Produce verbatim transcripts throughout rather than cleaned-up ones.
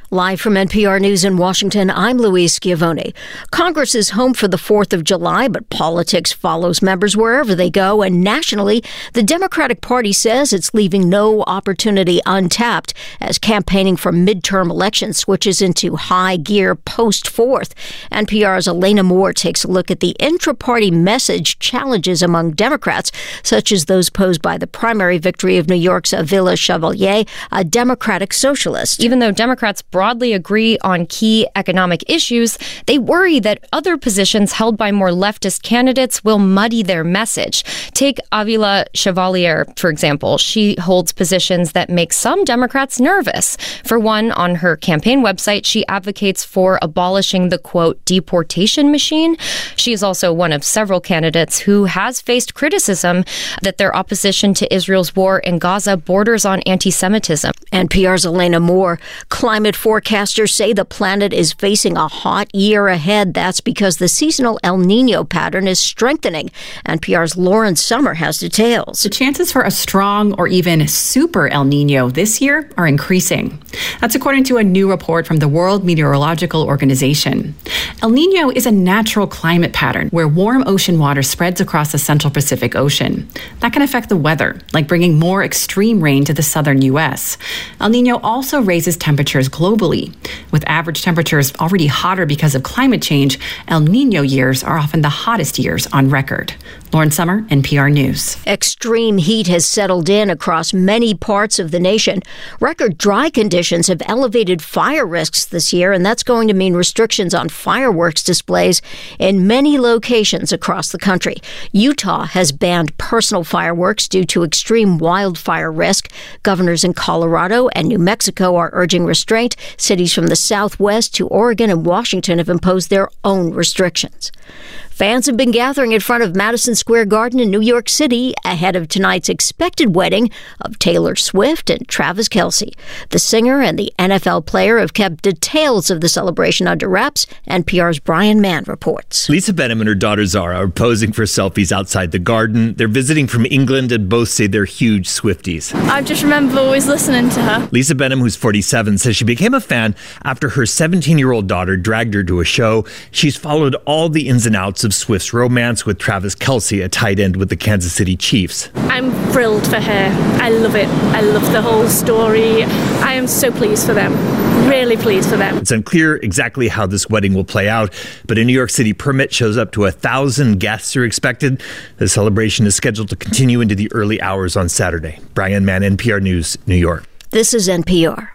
Live from N P R News in Washington, I'm Louise Schiavone. Congress is home for the fourth of July, but politics follows members wherever they go. And nationally, the Democratic Party says it's leaving no opportunity untapped as campaigning for midterm elections switches into high gear post-fourth. N P R's Elena Moore takes a look at the intra-party message challenges among Democrats, such as those posed by the primary victory of New York's Avila Chevalier, a Democratic socialist. Even though Democrats broadly agree on key economic issues, they worry that other positions held by more leftist candidates will muddy their message. Take Avila Chevalier, for example. She holds positions that make some Democrats nervous. For one, on her campaign website, she advocates for abolishing the, quote, deportation machine. She is also one of several candidates who has faced criticism that their opposition to Israel's war in Gaza borders on anti-Semitism. N P R's Elena Moore. Climate forecasters say the planet is facing a hot year ahead. That's because the seasonal El Nino pattern is strengthening. N P R's Lauren Sommer has details. The chances for a strong or even super El Nino this year are increasing. That's according to a new report from the World Meteorological Organization. El Nino is a natural climate pattern where warm ocean water spreads across the central Pacific Ocean. That can affect the weather, like bringing more extreme rain to the southern U S. El Nino also raises temperatures globally. With average temperatures already hotter because of climate change, El Nino years are often the hottest years on record. Lauren Sommer, N P R News. Extreme heat has settled in across many parts of the nation. Record dry conditions have elevated fire risks this year, and that's going to mean restrictions on fireworks displays in many locations across the country. Utah has banned personal fireworks due to extreme wildfire risk. Governors in Colorado and New Mexico are urging restraint. Cities from the Southwest to Oregon and Washington have imposed their own restrictions. Fans have been gathering in front of Madison Square Garden in New York City ahead of tonight's expected wedding of Taylor Swift and Travis Kelce. The singer and the N F L player have kept details of the celebration under wraps. N P R's Brian Mann reports. Lisa Benham and her daughter Zara are posing for selfies outside the Garden. They're visiting from England and both say they're huge Swifties. I just remember always listening to her. Lisa Benham, who's forty-seven, says she became a fan after her seventeen-year-old daughter dragged her to a show. She's followed all the ins and outs of Swift's romance with Travis Kelce, a tight end with the Kansas City Chiefs. I'm thrilled for her. I love it. I love the whole story. I am so pleased for them. Really pleased for them. It's unclear exactly how this wedding will play out, but a New York City permit shows up to a thousand guests are expected. The celebration is scheduled to continue into the early hours on Saturday. Brian Mann, N P R News, New York. This is N P R.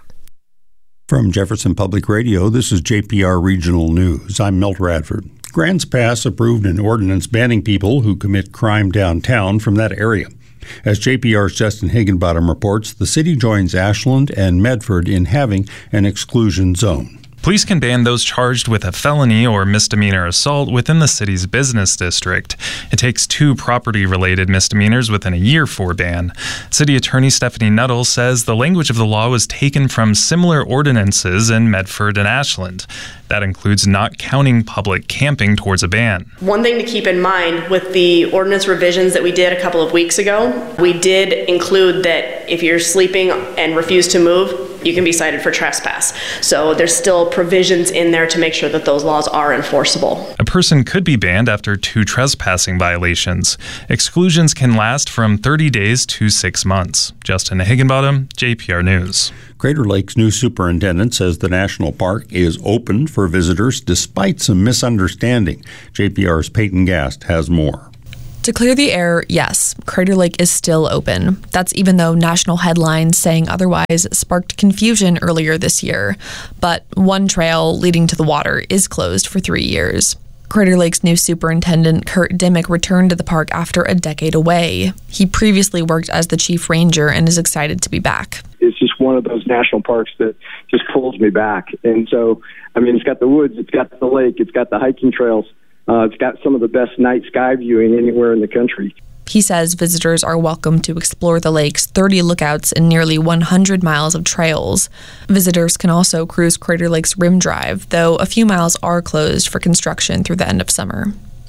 From Jefferson Public Radio, this is J P R Regional News. I'm Milt Radford. Grants Pass approved an ordinance banning people who commit crime downtown from that area. As J P R's Justin Higginbottom reports, the city joins Ashland and Medford in having an exclusion zone. Police can ban those charged with a felony or misdemeanor assault within the city's business district. It takes two property-related misdemeanors within a year for a ban. City Attorney Stephanie Nuttall says the language of the law was taken from similar ordinances in Medford and Ashland. That includes not counting public camping towards a ban. One thing to keep in mind with the ordinance revisions that we did a couple of weeks ago, we did include that if you're sleeping and refuse to move, you can be cited for trespass. So there's still provisions in there to make sure that those laws are enforceable. A person could be banned after two trespassing violations. Exclusions can last from thirty days to six months. Justin Higginbottom, J P R News. Crater Lake's new superintendent says the national park is open for visitors despite some misunderstanding. J P R's Peyton Gast has more. To clear the air, yes, Crater Lake is still open. That's even though national headlines saying otherwise sparked confusion earlier this year. But one trail leading to the water is closed for three years. Crater Lake's new superintendent, Kurt Dimmick, returned to the park after a decade away. He previously worked as the chief ranger and is excited to be back. It's just one of those national parks that just pulls me back. And so, I mean, it's got the woods, it's got the lake, it's got the hiking trails. Uh, it's got some of the best night sky viewing anywhere in the country. He says visitors are welcome to explore the lake's thirty lookouts and nearly one hundred miles of trails. Visitors can also cruise Crater Lake's Rim Drive, though a few miles are closed for construction through the end of summer.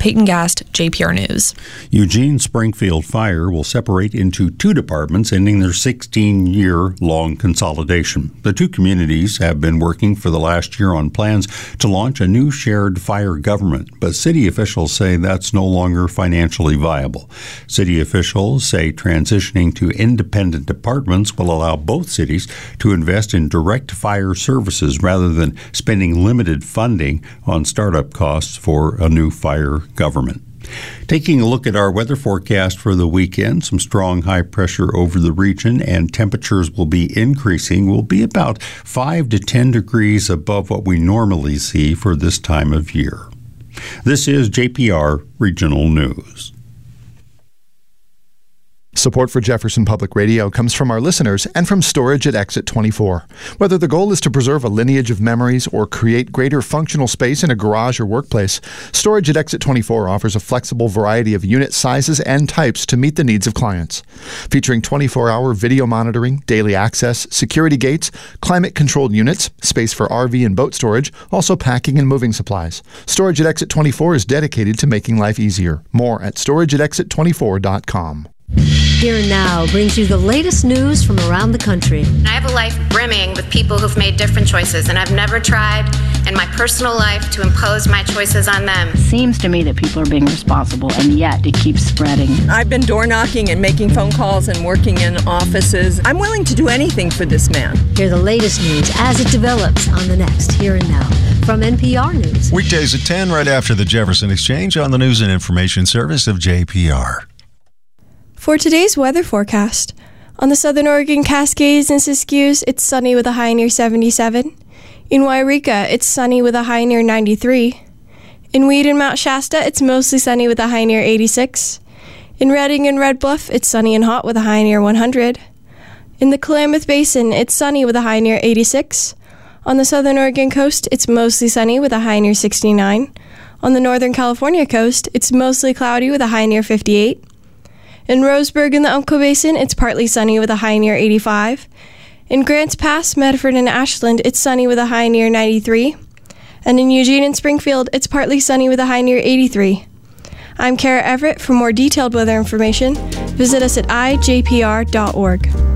Peyton Gast, J P R News. Eugene Springfield Fire will separate into two departments, ending their sixteen-year-long consolidation. The two communities have been working for the last year on plans to launch a new shared fire government, but city officials say that's no longer financially viable. City officials say transitioning to independent departments will allow both cities to invest in direct fire services rather than spending limited funding on startup costs for a new fire government. Taking a look at our weather forecast for the weekend, some strong high pressure over the region and temperatures will be increasing. Will be about five to ten degrees above what we normally see for this time of year. This is J P R Regional News. Support for Jefferson Public Radio comes from our listeners and from Storage at Exit twenty-four. Whether the goal is to preserve a lineage of memories or create greater functional space in a garage or workplace, Storage at Exit twenty-four offers a flexible variety of unit sizes and types to meet the needs of clients. Featuring twenty-four hour video monitoring, daily access, security gates, climate-controlled units, space for R V and boat storage, also packing and moving supplies. Storage at Exit twenty-four is dedicated to making life easier. More at storage at exit twenty-four dot com. Here and Now brings you the latest news from around the country. I have a life brimming with people who've made different choices, and I've never tried in my personal life to impose my choices on them. It seems to me that people are being responsible, and yet it keeps spreading. I've been door knocking and making phone calls and working in offices. I'm willing to do anything for this man. Hear the latest news as it develops on the next Here and Now from N P R News. Weekdays at ten, right after the Jefferson Exchange on the News and Information Service of J P R. For today's weather forecast, on the southern Oregon Cascades and Siskiyous, it's sunny with a high near seventy-seven. In Wairika, it's sunny with a high near ninety-three. In Weed and Mount Shasta, it's mostly sunny with a high near eighty-six. In Redding and Red Bluff, it's sunny and hot with a high near one hundred. In the Klamath Basin, it's sunny with a high near eighty-six. On the southern Oregon coast, it's mostly sunny with a high near sixty-nine. On the northern California coast, it's mostly cloudy with a high near fifty-eight. In Roseburg in the Umpqua Basin, it's partly sunny with a high near eighty-five. In Grants Pass, Medford, and Ashland, it's sunny with a high near ninety-three. And in Eugene and Springfield, it's partly sunny with a high near eighty-three. I'm Kara Everett. For more detailed weather information, visit us at i j p r dot org.